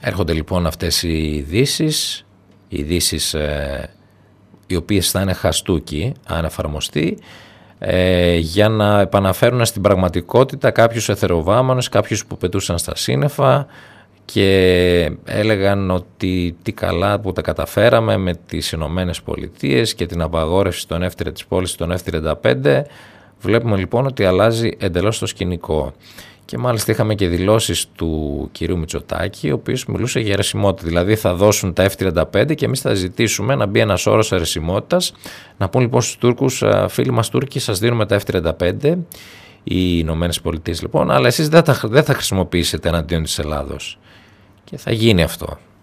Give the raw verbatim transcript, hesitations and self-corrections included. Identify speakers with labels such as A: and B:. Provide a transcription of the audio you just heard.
A: Έρχονται λοιπόν αυτές οι ειδήσεις, οι ειδήσεις ε, οι οποίες θα είναι χαστούκι αν εφαρμοστεί, ε, για να επαναφέρουν στην πραγματικότητα κάποιους εθεροβάμανους, κάποιους που πετούσαν στα σύννεφα και έλεγαν ότι τι καλά που τα καταφέραμε με τις Ηνωμένες Πολιτείες και την απαγόρευση των Εφ, της πώλησης των Εφ τριάντα πέντε. Βλέπουμε λοιπόν ότι αλλάζει εντελώς το σκηνικό. Και μάλιστα είχαμε και δηλώσεις του κυρίου Μητσοτάκη, ο οποίος μιλούσε για αιρεσιμότητα. Δηλαδή θα δώσουν τα Εφ τριάντα πέντε και εμείς θα ζητήσουμε να μπει ένας όρος αιρεσιμότητας. Να πούν λοιπόν στους Τούρκους, φίλοι μας Τούρκοι, σας δίνουμε τα Εφ τριάντα πέντε, οι Ηνωμένες Πολιτείες λοιπόν, αλλά εσείς δεν θα, δεν θα χρησιμοποιήσετε εναντίον της Ελλάδος. Και θα γίνει αυτό.